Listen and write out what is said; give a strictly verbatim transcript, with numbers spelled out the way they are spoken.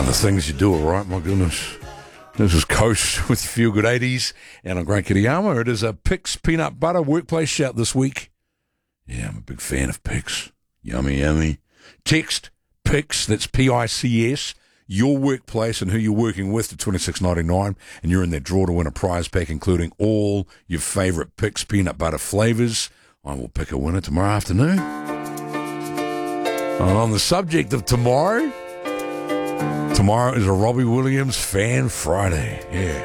the things you do, all right, my goodness. This is Coast with Feel Good eighties, and I'm Grant Kitayama. It is a Pix Peanut Butter Workplace Shout this week. Yeah, I'm a big fan of Pix. Yummy, yummy. Text Pix, that's P I C S, your workplace and who you're working with to twenty-six ninety-nine, and you're in that draw to win a prize pack, including all your favourite Pix Peanut Butter flavours. I will pick a winner tomorrow afternoon. And on the subject of tomorrow, tomorrow is a Robbie Williams Fan Friday. Yeah,